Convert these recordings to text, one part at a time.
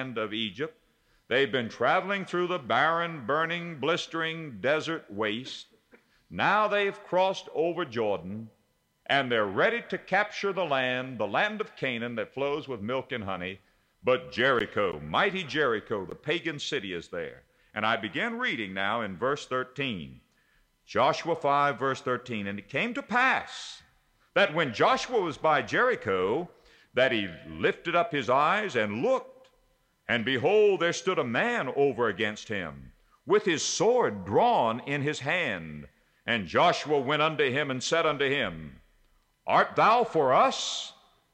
land of Egypt. They've been traveling through the barren, burning, blistering desert waste. Now they've crossed over Jordan, and they're ready to capture the land of Canaan that flows with milk and honey. But Jericho, mighty Jericho, the pagan city, is there. And I begin reading now in verse 13. Joshua 5, verse 13. And it came to pass that when Joshua was by Jericho, that he lifted up his eyes and looked, and behold, there stood a man over against him, with his sword drawn in his hand. And Joshua went unto him and said unto him, Art thou for us,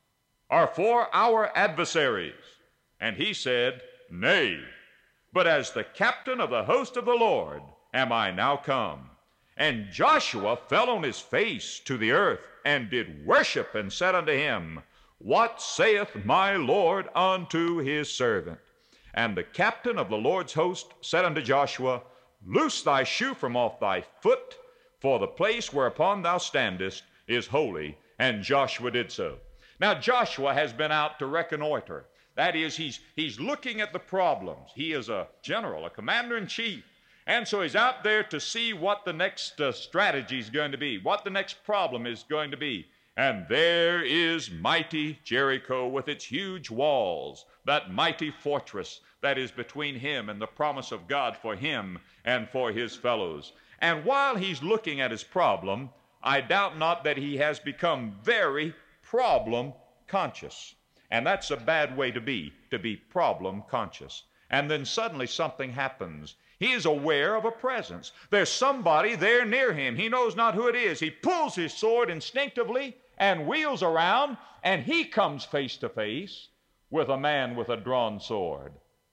or for our adversaries? And he said, Nay, but as the captain of the host of the Lord am I now come. And Joshua fell on his face to the earth, and did worship, and said unto him, What saith my Lord unto his servant? And the captain of the Lord's host said unto Joshua, Loose thy shoe from off thy foot, for the place whereupon thou standest is holy. And Joshua did so. Now Joshua has been out to reconnoiter. That is, he's looking at the problems. He is a general, a commander-in-chief. And so he's out there to see what the next strategy is going to be, what the next problem is going to be. And there is mighty Jericho with its huge walls, that mighty fortress that is between him and the promise of God for him and for his fellows. And while he's looking at his problem, I doubt not that he has become very problem conscious. And that's a bad way to be problem conscious. And then suddenly something happens. He is aware of a presence. There's somebody there near him. He knows not who it is. He pulls his sword instinctively and wheels around, and he comes face to face with a man with a drawn sword.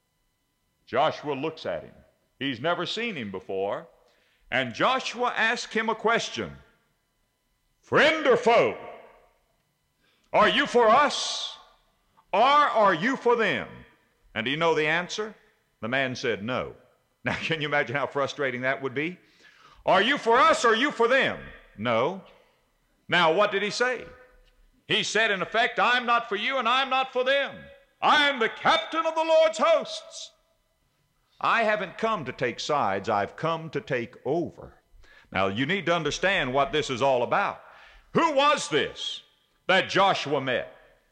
Joshua looks at him. He's never seen him before. And Joshua asks him a question. Friend or foe? Are you for us, or are you for them? And do you know the answer? The man said no. Now, can you imagine how frustrating that would be? Are you for us, or are you for them? No. Now, what did he say? He said, in effect, I'm not for you and I'm not for them. I'm the captain of the Lord's hosts. I haven't come to take sides. I've come to take over. Now, you need to understand what this is all about. Who was this that Joshua met?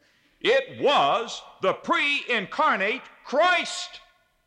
It was the pre-incarnate Christ.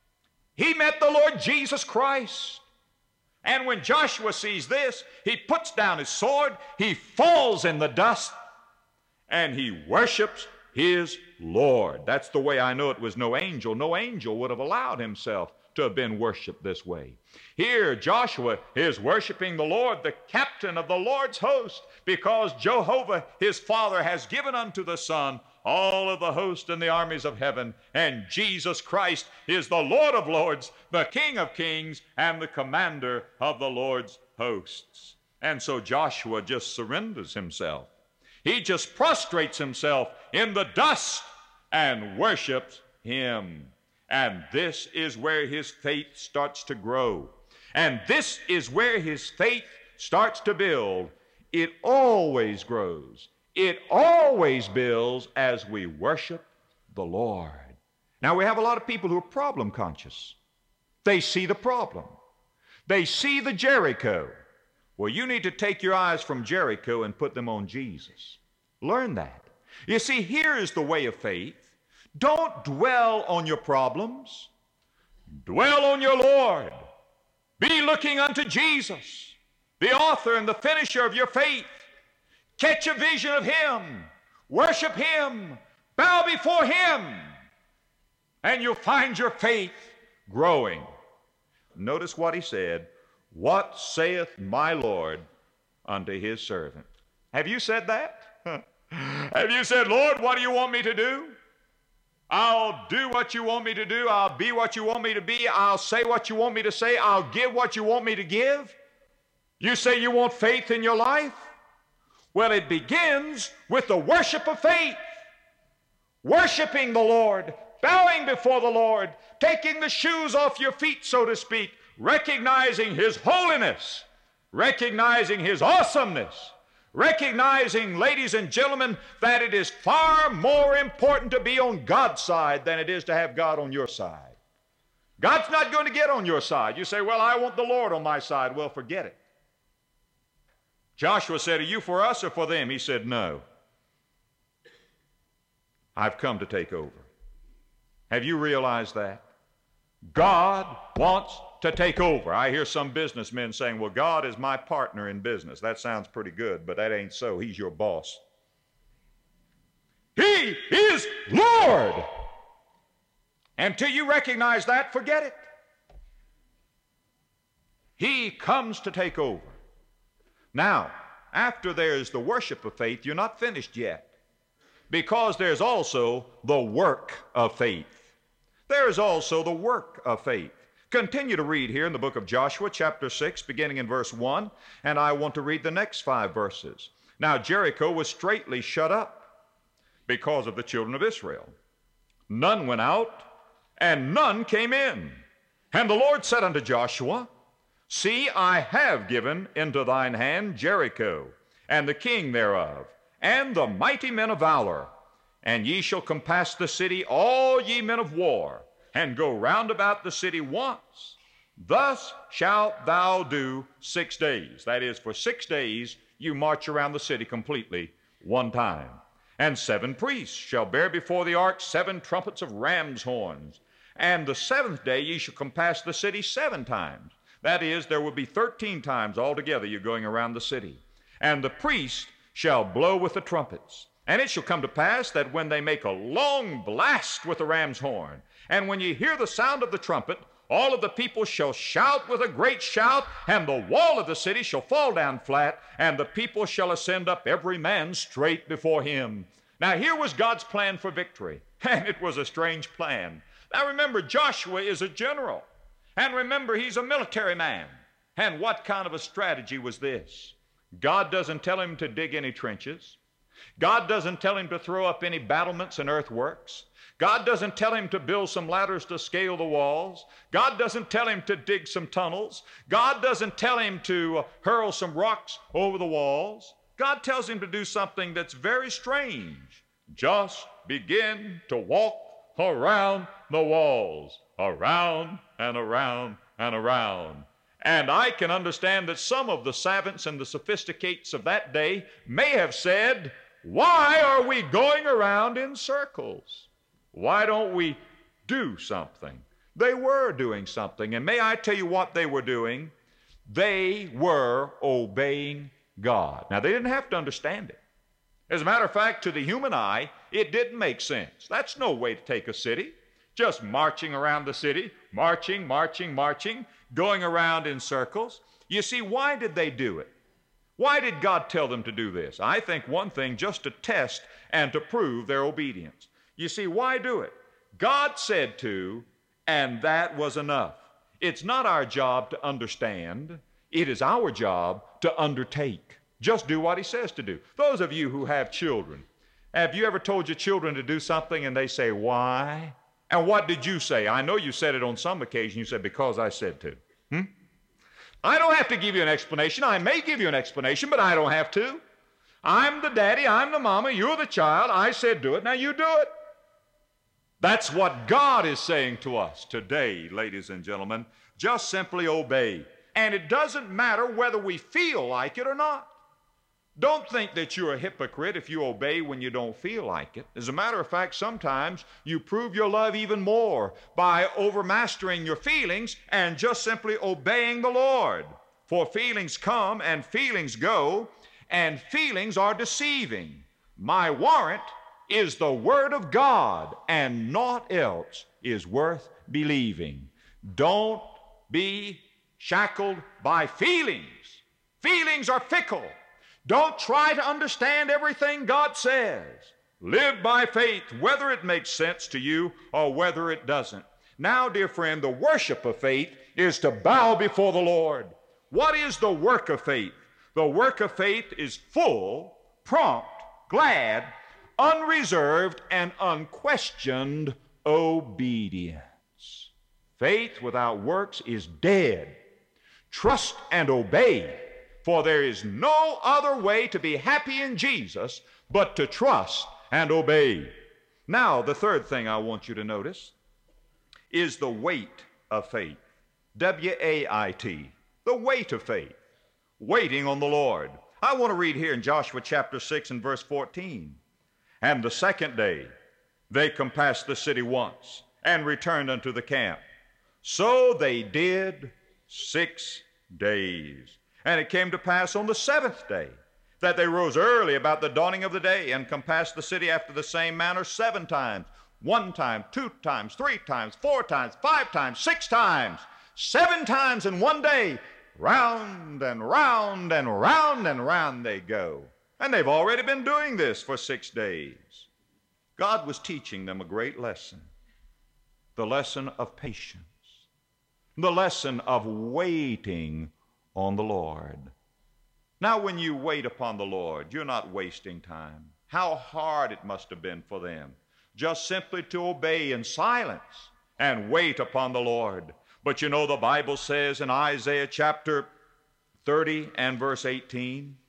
He met the Lord Jesus Christ. And when Joshua sees this, he puts down his sword, he falls in the dust, and he worships his Lord. That's the way I know it was no angel. No angel would have allowed himself to have been worshiped this way. Here, Joshua is worshiping the Lord, the captain of the Lord's host, because Jehovah, his Father, has given unto the Son all of the host and the armies of heaven, and Jesus Christ is the Lord of lords, the King of kings, and the commander of the Lord's hosts. And so Joshua just surrenders himself. He just prostrates himself in the dust and worships him. And this is where his faith starts to grow. And this is where his faith starts to build. It always grows. It always builds as we worship the Lord. Now, we have a lot of people who are problem conscious. They see the problem. They see the Jericho. Well, you need to take your eyes from Jericho and put them on Jesus. Learn that. You see, here is the way of faith. Don't dwell on your problems. Dwell on your Lord. Be looking unto Jesus, the author and the finisher of your faith. Catch a vision of him. Worship him. Bow before him. And you'll find your faith growing. Notice what he said. What saith my Lord unto his servant? Have you said that? Have you said, Lord, what do you want me to do? I'll do what you want me to do. I'll be what you want me to be. I'll say what you want me to say. I'll give what you want me to give. You say you want faith in your life? Well, it begins with the worship of faith. Worshiping the Lord, bowing before the Lord, taking the shoes off your feet, so to speak, recognizing his holiness, recognizing his awesomeness, recognizing, ladies and gentlemen, that it is far more important to be on God's side than it is to have God on your side. God's not going to get on your side. You say, well, I want the Lord on my side. Well, forget it. Joshua said, are you for us or for them? He said, no. I've come to take over. Have you realized that? God wants to take over. I hear some businessmen saying, well, God is my partner in business. That sounds pretty good, but that ain't so. He's your boss. He is Lord. Until you recognize that, forget it. He comes to take over. Now, after there's the worship of faith, you're not finished yet, because there's also the work of faith. There is also the work of faith. Continue to read here in the book of Joshua, chapter 6, beginning in verse 1, and I want to read the next 5 verses. Now, Jericho was straitly shut up because of the children of Israel. None went out, and none came in. And the Lord said unto Joshua, see, I have given into thine hand Jericho, and the king thereof, and the mighty men of valor. And ye shall compass the city, all ye men of war, and go round about the city once. Thus shalt thou do 6 days. That is, for 6 days you march around the city completely one time. And 7 priests shall bear before the ark 7 trumpets of ram's horns. And the 7th day ye shall compass the city 7 times. That is, there will be 13 times altogether you're going around the city. And the priest shall blow with the trumpets. And it shall come to pass that when they make a long blast with the ram's horn, and when ye hear the sound of the trumpet, all of the people shall shout with a great shout, and the wall of the city shall fall down flat, and the people shall ascend up every man straight before him. Now here was God's plan for victory, and it was a strange plan. Now remember, Joshua is a general, and remember, he's a military man. And what kind of a strategy was this? God doesn't tell him to dig any trenches. God doesn't tell him to throw up any battlements and earthworks. God doesn't tell him to build some ladders to scale the walls. God doesn't tell him to dig some tunnels. God doesn't tell him to hurl some rocks over the walls. God tells him to do something that's very strange. Just begin to walk around the walls, around and around and around. And I can understand that some of the savants and the sophisticates of that day may have said, why are we going around in circles? Why don't we do something? They were doing something, and may I tell you what they were doing? They were obeying God. Now, they didn't have to understand it. As a matter of fact, to the human eye, it didn't make sense. That's no way to take a city. Just marching around the city, marching, marching, marching, going around in circles. You see, why did they do it? Why did God tell them to do this? I think one thing, just to test and to prove their obedience. You see, why do it? God said to, and that was enough. It's not our job to understand. It is our job to undertake. Just do what he says to do. Those of you who have children, have you ever told your children to do something and they say, why? And what did you say? I know you said it on some occasion. You said, because I said to. I don't have to give you an explanation. I may give you an explanation, but I don't have to. I'm the daddy, I'm the mama, you're the child. I said do it, now you do it. That's what God is saying to us today, ladies and gentlemen. Just simply obey. And it doesn't matter whether we feel like it or not. Don't think that you're a hypocrite if you obey when you don't feel like it. As a matter of fact, sometimes you prove your love even more by overmastering your feelings and just simply obeying the Lord. For feelings come and feelings go, and feelings are deceiving. My warrant is the Word of God, and naught else is worth believing. Don't be shackled by feelings. Feelings are fickle. Don't try to understand everything God says. Live by faith, whether it makes sense to you or whether it doesn't. Now, dear friend, the worship of faith is to bow before the Lord. What is the work of faith? The work of faith is full, prompt, glad, unreserved, and unquestioned obedience. Faith without works is dead. Trust and obey. For there is no other way to be happy in Jesus but to trust and obey. Now, the third thing I want you to notice is the weight of faith. W-A-I-T, the weight of faith, waiting on the Lord. I want to read here in Joshua chapter 6 and verse 14. And the second day they compassed the city once and returned unto the camp. So they did 6 days. And it came to pass on the 7th day that they rose early about the dawning of the day and compassed the city after the same manner 7 times. 1 time, 2 times, 3 times, 4 times, 5 times, 6 times, 7 times in one day. Round and round and round and round they go. And they've already been doing this for 6 days. God was teaching them a great lesson. The lesson of patience. The lesson of waiting on the Lord. Now, when you wait upon the Lord, you're not wasting time. How hard it must have been for them just simply to obey in silence and wait upon the Lord. But you know, the Bible says in Isaiah chapter 30 and verse 18,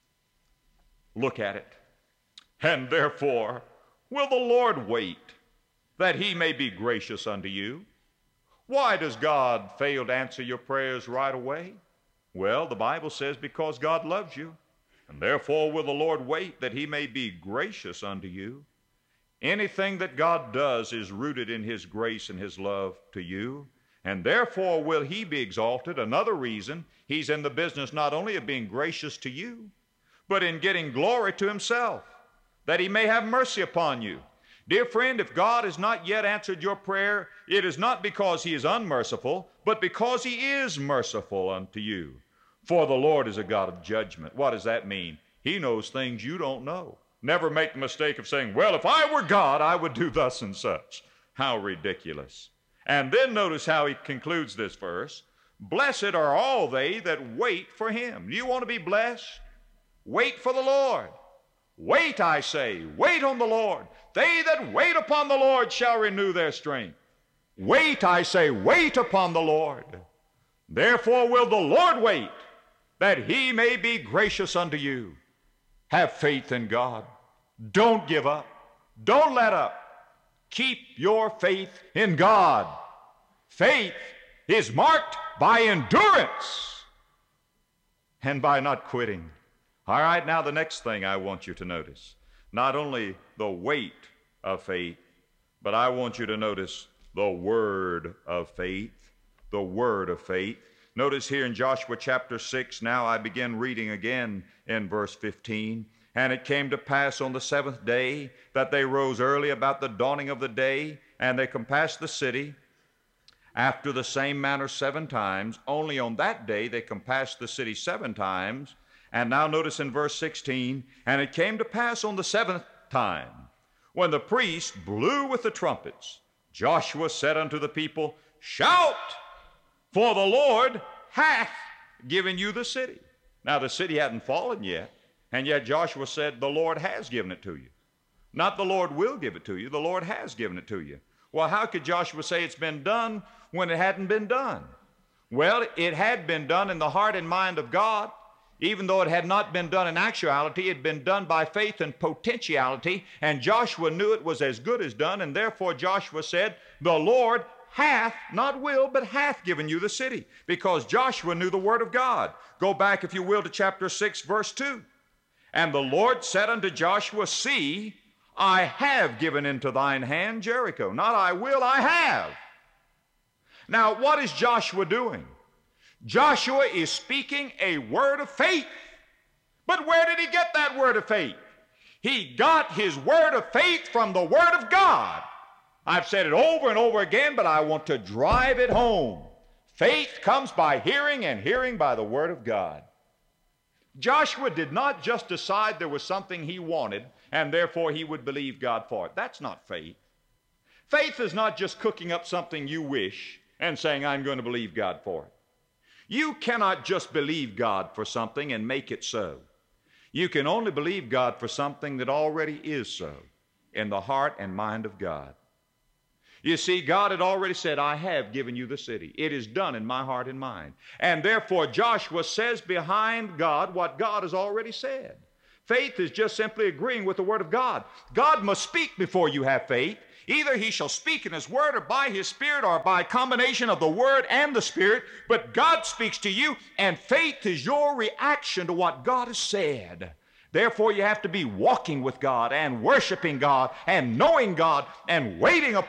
look at it. And therefore will the Lord wait, that he may be gracious unto you. Why does God fail to answer your prayers right away? Well, the Bible says because God loves you, and therefore will the Lord wait that he may be gracious unto you. Anything that God does is rooted in his grace and his love to you, and therefore will he be exalted. Another reason, he's in the business not only of being gracious to you, but in getting glory to himself, that he may have mercy upon you. Dear friend, if God has not yet answered your prayer, it is not because he is unmerciful, but because he is merciful unto you. For the Lord is a God of judgment. What does that mean? He knows things you don't know. Never make the mistake of saying, well, if I were God, I would do thus and such. How ridiculous. And then notice how he concludes this verse. Blessed are all they that wait for him. Do you want to be blessed? Wait for the Lord. Wait, I say, wait on the Lord. They that wait upon the Lord shall renew their strength. Wait, I say, wait upon the Lord. Therefore will the Lord wait, that he may be gracious unto you. Have faith in God. Don't give up. Don't let up. Keep your faith in God. Faith is marked by endurance and by not quitting. All right, now the next thing I want you to notice, not only the weight of faith, but I want you to notice the word of faith, the word of faith. Notice here in Joshua chapter 6, now I begin reading again in verse 15. And it came to pass on the 7th day that they rose early about the dawning of the day, and they compassed the city after the same manner 7 times. Only on that day they compassed the city 7 times. And now notice in verse 16, and it came to pass on the 7th time, when the priest blew with the trumpets, Joshua said unto the people, shout, for the Lord hath given you the city. Now the city hadn't fallen yet, and yet Joshua said, the Lord has given it to you. Not the Lord will give it to you, the Lord has given it to you. Well, how could Joshua say it's been done when it hadn't been done? Well, it had been done in the heart and mind of God. Even though it had not been done in actuality, it had been done by faith and potentiality, and Joshua knew it was as good as done, and therefore Joshua said, the Lord hath, not will, but hath given you the city, because Joshua knew the word of God. Go back, if you will, to chapter 6, verse 2. And the Lord said unto Joshua, see, I have given into thine hand Jericho. Not I will, I have. Now, what is Joshua doing? Joshua is speaking a word of faith. But where did he get that word of faith? He got his word of faith from the word of God. I've said it over and over again, but I want to drive it home. Faith comes by hearing, and hearing by the word of God. Joshua did not just decide there was something he wanted, and therefore he would believe God for it. That's not faith. Faith is not just cooking up something you wish and saying, I'm going to believe God for it. You cannot just believe God for something and make it so. You can only believe God for something that already is so in the heart and mind of God. You see, God had already said, I have given you the city. It is done in my heart and mind. And therefore, Joshua says behind God what God has already said. Faith is just simply agreeing with the Word of God. God must speak before you have faith. Either He shall speak in His Word or by His Spirit or by a combination of the Word and the Spirit. But God speaks to you, and faith is your reaction to what God has said. Therefore, you have to be walking with God and worshiping God and knowing God and waiting upon